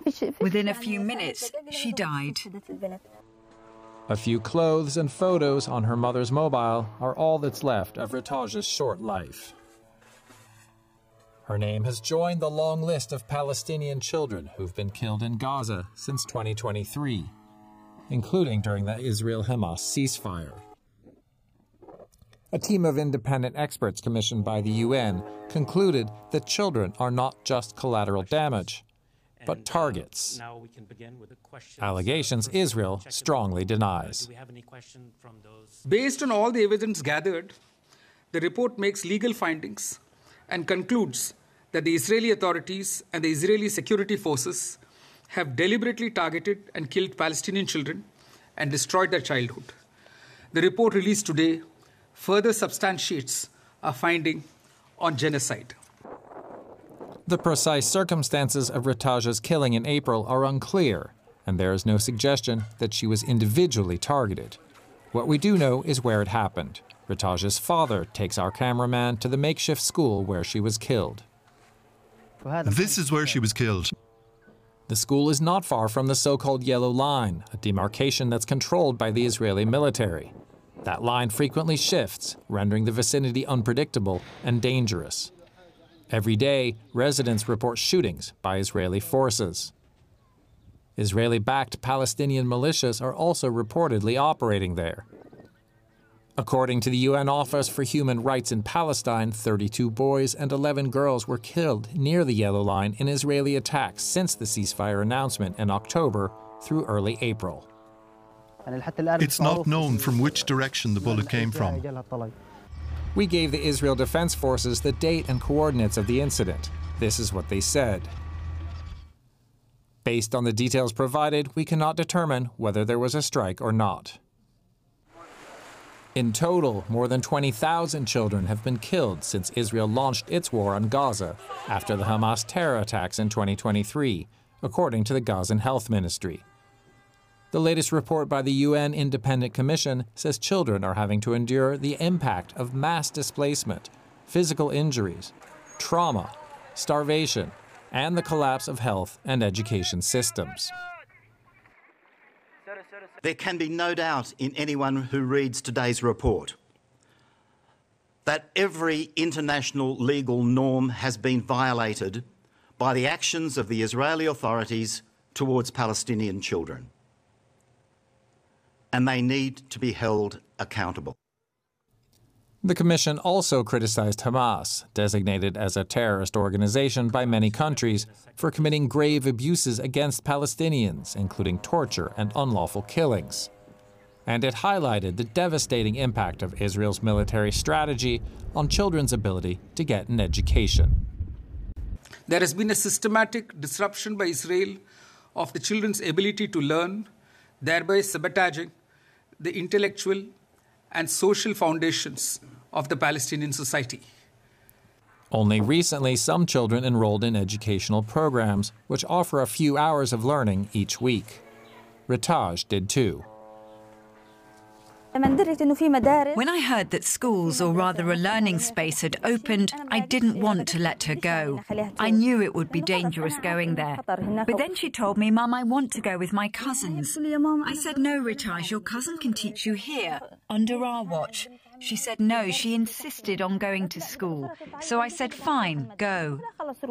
Within a few minutes, she died. A few clothes and photos on her mother's mobile are all that's left of Ritaj's short life. Her name has joined the long list of Palestinian children who've been killed in Gaza since 2023, including during the Israel-Hamas ceasefire. A team of independent experts commissioned by the UN concluded that children are not just collateral damage, but targets. Allegations Israel strongly denies. Based on all the evidence gathered, the report makes legal findings and concludes that the Israeli authorities and the Israeli security forces have deliberately targeted and killed Palestinian children and destroyed their childhood. The report released today further substantiates our finding on genocide. The precise circumstances of Ritaj's killing in April are unclear, and there is no suggestion that she was individually targeted. What we do know is where it happened. Ritaj's father takes our cameraman to the makeshift school where she was killed. This is where she was killed. The school is not far from the so-called Yellow Line, a demarcation that's controlled by the Israeli military. That line frequently shifts, rendering the vicinity unpredictable and dangerous. Every day, residents report shootings by Israeli forces. Israeli-backed Palestinian militias are also reportedly operating there. According to the UN Office for Human Rights in Palestine, 32 boys and 11 girls were killed near the Yellow Line in Israeli attacks since the ceasefire announcement in October through early April. It's not known from which direction the bullet came from. We gave the Israel Defense Forces the date and coordinates of the incident. This is what they said. Based on the details provided, we cannot determine whether there was a strike or not. In total, more than 20,000 children have been killed since Israel launched its war on Gaza after the Hamas terror attacks in 2023, according to the Gazan Health Ministry. The latest report by the UN Independent Commission says children are having to endure the impact of mass displacement, physical injuries, trauma, starvation, and the collapse of health and education systems. There can be no doubt in anyone who reads today's report that every international legal norm has been violated by the actions of the Israeli authorities towards Palestinian children, and they need to be held accountable. The Commission also criticized Hamas, designated as a terrorist organization by many countries, for committing grave abuses against Palestinians, including torture and unlawful killings. And it highlighted the devastating impact of Israel's military strategy on children's ability to get an education. There has been a systematic disruption by Israel of the children's ability to learn, thereby sabotaging the intellectual and social foundations of the Palestinian society. Only recently, some children enrolled in educational programs, which offer a few hours of learning each week. Ritaj did too. When I heard that schools, or rather a learning space, had opened, I didn't want to let her go. I knew it would be dangerous going there. But then she told me, "Mum, I want to go with my cousins." I said, "No, Ritaj, your cousin can teach you here, under our watch." She said no, she insisted on going to school. So I said, "Fine, go."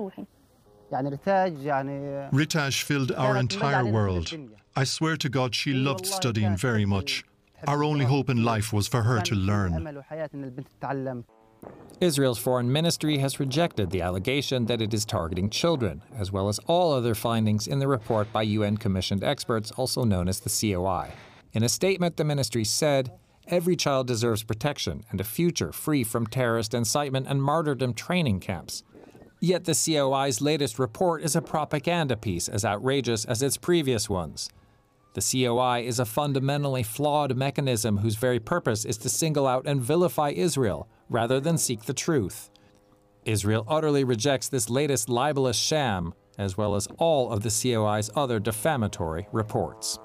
Ritaj filled our entire world. I swear to God, she loved studying very much. Our only hope in life was for her to learn. Israel's foreign ministry has rejected the allegation that it is targeting children, as well as all other findings in the report by UN-commissioned experts, also known as the COI. In a statement, the ministry said, "Every child deserves protection and a future free from terrorist incitement and martyrdom training camps." Yet the COI's latest report is a propaganda piece as outrageous as its previous ones. The COI is a fundamentally flawed mechanism whose very purpose is to single out and vilify Israel rather than seek the truth. Israel utterly rejects this latest libelous sham, as well as all of the COI's other defamatory reports.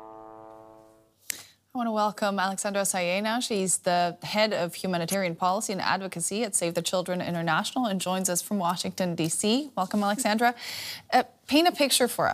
I want to welcome Alexandra Sayeh now. She's the head of humanitarian policy and advocacy at Save the Children International and joins us from Washington, D.C. Welcome, Alexandra. Paint a picture for